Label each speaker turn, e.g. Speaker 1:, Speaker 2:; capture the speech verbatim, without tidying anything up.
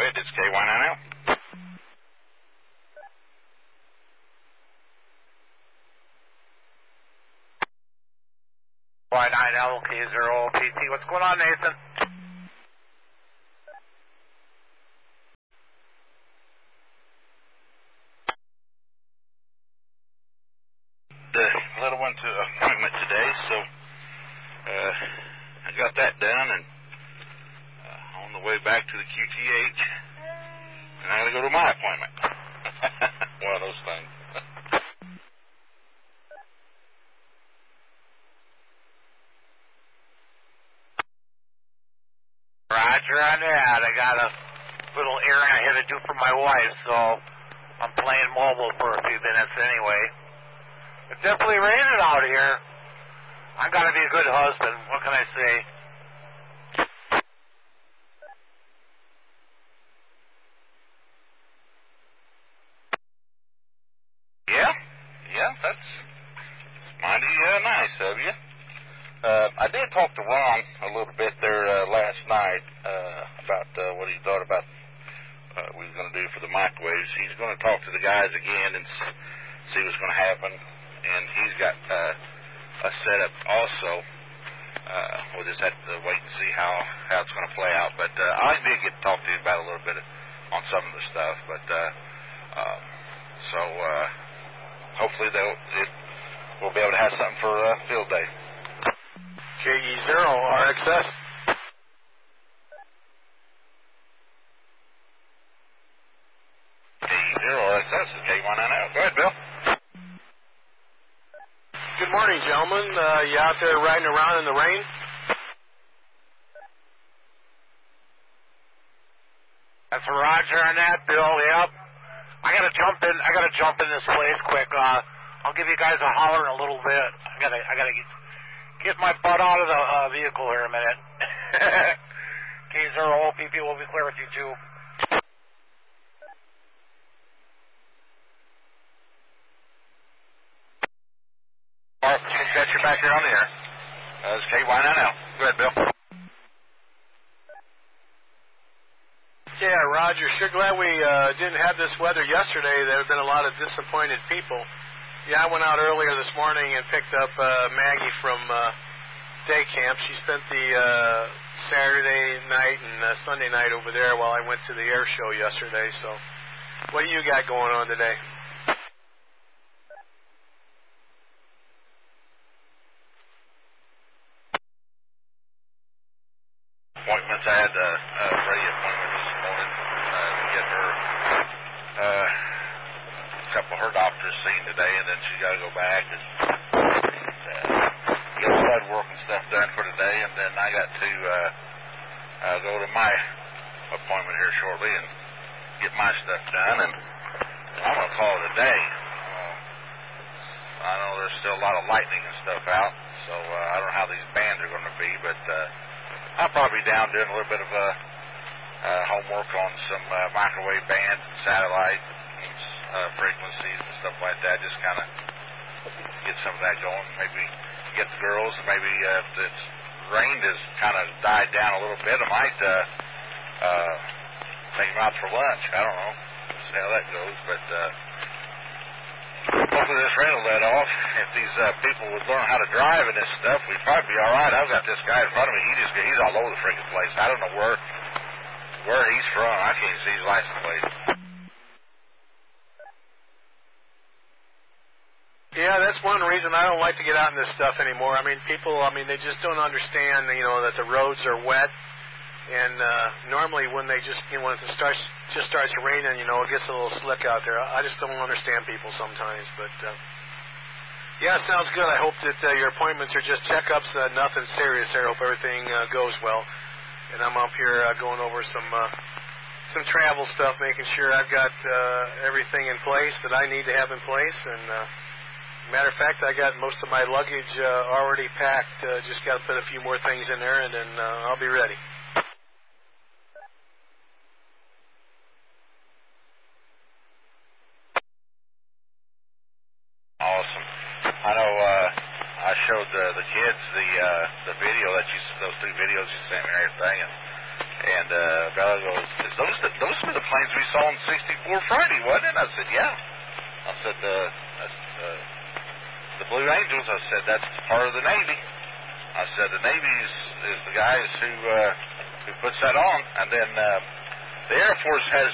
Speaker 1: ahead. It's K Y nine L.
Speaker 2: Y nine L, K zero P T. What's going on, Nathan?
Speaker 1: The little one to appointment today, so uh, I got that done, and uh, on the way back to the Q T H, and I got to go to my appointment. One of those things.
Speaker 2: Roger on that. I got a little errand I had to do for my wife, so I'm playing mobile for a few minutes anyway. It's definitely raining out here. I gotta be a good husband. What can I say?
Speaker 1: Yeah, yeah, that's mighty uh, nice of you. Uh, I did talk to Ron a little bit there uh, last night uh, about uh, what he thought about uh, what he was going to do for the microwaves. He's going to talk to the guys again and see what's going to happen. And he's got uh, a setup also. Uh, we'll just have to wait and see how, how it's going to play out. But uh, I did get to talk to him about a little bit on some of the stuff. But uh, um, so uh, hopefully they'll it, we'll be able to have something for uh, field day.
Speaker 2: K E zero R X S.
Speaker 1: K E zero R X S is K Y nine L. Go ahead, Bill.
Speaker 2: Good morning, gentlemen. Uh, you out there riding around in the rain? That's Roger on that, Bill. Yep. I gotta jump in. I gotta jump in this place quick. Uh, I'll give you guys a holler in a little bit. I gotta. I gotta get. Get my butt out of the uh, vehicle here a minute. K zero O P P will be clear with you, too.
Speaker 1: Mark, you can catch you back here on the air. Uh, it's K Y nine L. Go ahead, Bill.
Speaker 2: Yeah, Roger. Sure glad we uh, didn't have this weather yesterday. There have been a lot of disappointed people. Yeah, I went out earlier this morning and picked up uh, Maggie from uh, day camp. She spent the uh, Saturday night and uh, Sunday night over there while I went to the air show yesterday. So what do you got going on today?
Speaker 1: Appointments. I had a, a radio appointment this morning uh, to get her uh, a couple of her doctors seen today, and then she got to go back and uh, get blood work and stuff done for today, and then I got to uh, uh, go to my appointment here shortly and get my stuff done, and I'm going to call it a day. Uh, I know there's still a lot of lightning and stuff out, so uh, I don't know how these bands are going to be, but uh, I'll probably be down doing a little bit of uh, uh, homework on some uh, microwave bands and satellite uh, frequencies and stuff like that. Just kind of get some of that going. Maybe get the girls. Maybe uh, if it's rained has kind of died down a little bit, I might uh, uh, take them out for lunch. I don't know. We'll see how that goes. But uh, hopefully this rain will let off. If these uh, people would learn how to drive and this stuff, we'd probably be all right. I've got this guy in front of me. He just he's all over the freaking place. I don't know where where he's from. I can't see his license plate.
Speaker 2: Yeah, that's one reason I don't like to get out in this stuff anymore. I mean, people, I mean, they just don't understand, you know, that the roads are wet. And uh, normally when they just, you know, when it starts, just starts raining, you know, it gets a little slick out there. I just don't understand people sometimes. But, uh, yeah, it sounds good. I hope that uh, your appointments are just checkups, uh, nothing serious there. I hope everything uh, goes well. And I'm up here uh, going over some uh, some travel stuff, making sure I've got uh, everything in place that I need to have in place. And, uh, matter of fact, I got most of my luggage uh, already packed. Uh, just got to put a few more things in there, and then uh, I'll be ready.
Speaker 1: Awesome. I know. Uh, I showed the the kids the uh, the video that you those two videos you sent me and everything, and and uh, Bella goes, "Is those the, those I said, yeah. I said, uh, that's, uh, the Blue Angels, I said, that's part of the Navy. I said, the Navy is, is the guys who, uh, who puts that on. And then uh, the Air Force has